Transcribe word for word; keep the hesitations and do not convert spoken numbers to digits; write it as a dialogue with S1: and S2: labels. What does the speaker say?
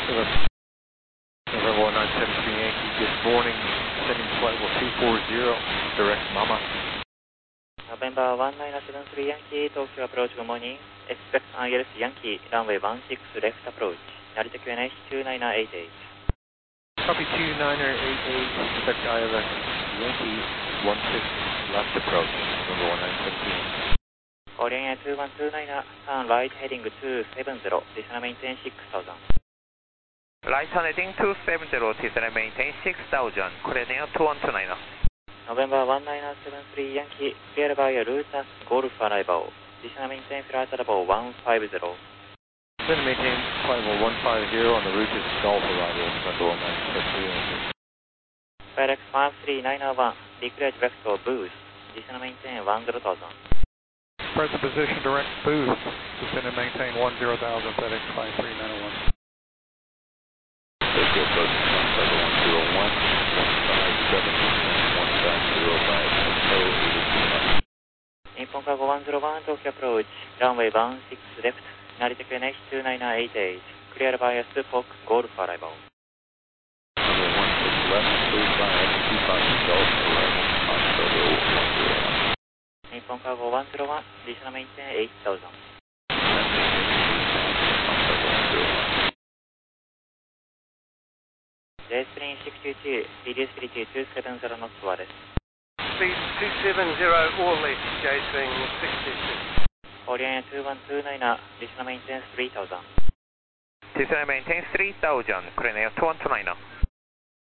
S1: November one nine seven three Yankee, good morning, sending flight level two four zero, direct Mama.
S2: November one nine seven three Yankee, Tokyo approach, good morning. Expect I L S Yankee, runway one six left approach. Narita Q N H two nine eight eight.
S1: Copy two nine eight eight, expect I L S Yankee, one six left approach, November one nine seven three Yankee.
S2: Korean two one two nine, turn right heading two seven zero, descend maintain six thousand.
S3: Right turn heading two seven zero, descend maintain six thousand, Korean Air two one two nine.
S2: November one nine seven three Yankee, clear by Rutas Golf arrival. Descend maintain flight level one five zero.
S1: Descend maintain flight level one five zero on the Rutas Golf arrival, November one nine seven three Yankee.
S2: FedEx five three nine one, declared vector boost. Descend maintain one zero thousand.
S1: Present position direct boost, descend and maintain one zero thousand, FedEx five three nine one.
S4: Tokyo approach one seven one zero one, one five seven percent, one five zero five, oh eight two nine.
S2: Nippon Cargo one zero one, Tokyo approach, runway one six left, Narita Q N H two nine eight eight, clear by Fox Golf arrival.
S4: Runway one six left, cleared by two five Golf arrival, October one zero one.
S2: Nippon Cargo one zero one, descend maintain eight thousand. J-Spring six two two, Sirius three two two seven zero knots wireless.
S5: Speed two seven zero, all left, J-Spring six two two.
S2: Korean two one two nine, descend maintain three thousand.
S3: Descend maintain three thousand, Korean Air two one two nine.